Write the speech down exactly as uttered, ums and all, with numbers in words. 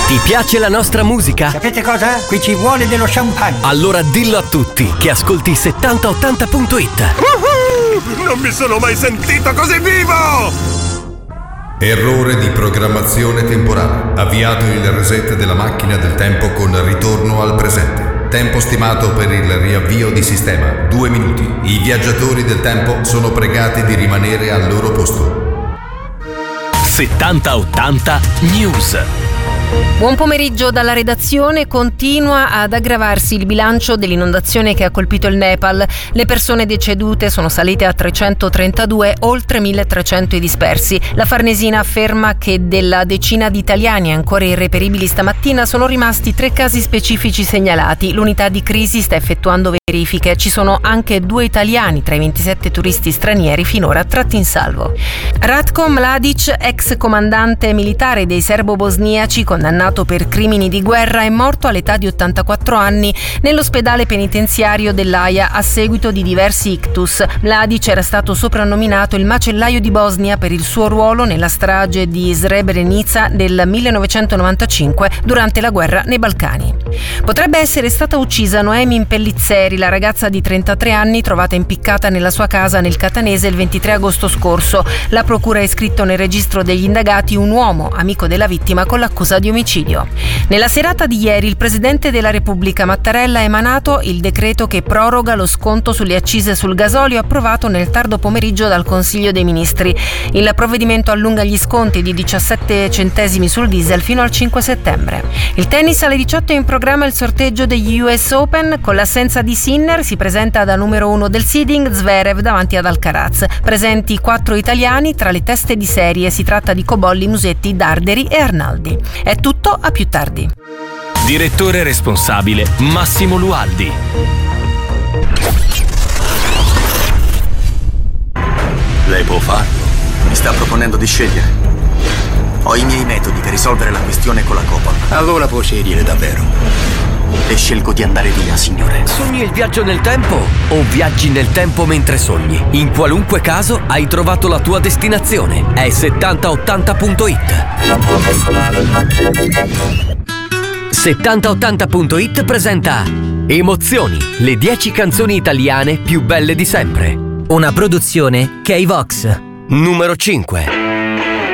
Ti piace la nostra musica? Sapete cosa? Qui ci vuole dello champagne. Allora dillo a tutti che ascolti settanta ottanta punto it. Uh-huh! Non mi sono mai sentito così vivo! Errore di programmazione temporale. Avviato il reset della macchina del tempo con ritorno al presente. Tempo stimato per il riavvio di sistema due minuti. I viaggiatori del tempo sono pregati di rimanere al loro posto. settanta ottanta News. Buon pomeriggio dalla redazione. Continua ad aggravarsi il bilancio dell'inondazione che ha colpito il Nepal. Le persone decedute sono salite a trecentotrentadue, oltre milletrecento i dispersi. La Farnesina afferma che della decina di italiani ancora irreperibili stamattina sono rimasti tre casi specifici segnalati. L'unità di crisi sta effettuando verifiche. Ci sono anche due italiani tra i ventisette turisti stranieri finora tratti in salvo. Ratko Mladic, ex comandante militare dei serbo-bosniaci condannato per crimini di guerra, è morto all'età di ottantaquattro anni nell'ospedale penitenziario dell'Aia a seguito di diversi ictus. Mladic era stato soprannominato il macellaio di Bosnia per il suo ruolo nella strage di Srebrenica del millenovecentonovantacinque durante la guerra nei Balcani. Potrebbe essere stata uccisa Noemi Pellizzeri, la ragazza di trentatré anni trovata impiccata nella sua casa nel Catanese il ventitré agosto scorso. La procura ha iscritto nel registro degli indagati un uomo, amico della vittima, con l'accusa di omicidio. Nella serata di ieri il Presidente della Repubblica Mattarella ha emanato il decreto che proroga lo sconto sulle accise sul gasolio approvato nel tardo pomeriggio dal Consiglio dei Ministri. Il provvedimento allunga gli sconti di diciassette centesimi sul diesel fino al cinque settembre. Il tennis alle diciotto è in programma il sorteggio degli U S Open. Con l'assenza di Sinner si presenta da numero uno del seeding Zverev davanti ad Alcaraz. Presenti quattro italiani tra le teste di serie. Si tratta di Cobolli, Musetti, Darderi e Arnaldi. È tutto, a più tardi. Direttore responsabile Massimo Lualdi. Lei può farlo. Mi sta proponendo di scegliere. Ho i miei metodi per risolvere la questione con la Coppola. Allora può scegliere davvero. E scelgo di andare via, signore. Sogni il viaggio nel tempo o viaggi nel tempo mentre sogni? In qualunque caso hai trovato la tua destinazione. È settanta ottanta punto it. settanta ottanta punto it presenta Emozioni, le dieci canzoni italiane più belle di sempre. Una produzione K-Vox. Numero cinque.